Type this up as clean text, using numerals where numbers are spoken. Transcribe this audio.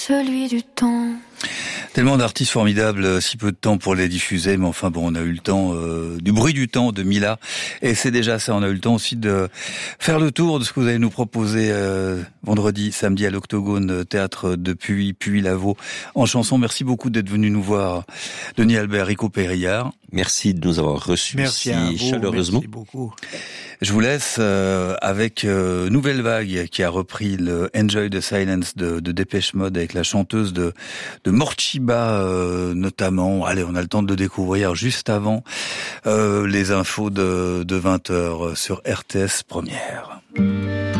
celui du temps. Tellement d'artistes formidables, si peu de temps pour les diffuser, mais enfin bon, on a eu le temps du bruit du temps de Mila, et c'est déjà ça. On a eu le temps aussi de faire le tour de ce que vous allez nous proposer vendredi, samedi à l'Octogone Théâtre de Puy-Lavaux en chanson. Merci beaucoup d'être venu nous voir, Denis Albert, Rico Périllard. Merci de nous avoir reçus si chaleureusement. Merci beaucoup. Je vous laisse avec Nouvelle Vague qui a repris le Enjoy the Silence de Dépêche Mode avec la chanteuse de Morchiba notamment. Allez, on a le temps de le découvrir juste avant les infos de 20h sur RTS Première.